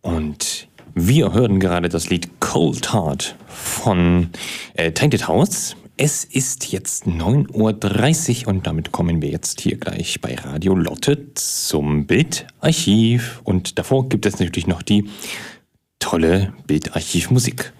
Und wir hören gerade das Lied Cold Heart von Tainted House. Es ist jetzt 9:30 Uhr und damit kommen wir jetzt hier gleich bei Radio Lotte zum Bildarchiv. Und davor gibt es natürlich noch die tolle Bildarchivmusik.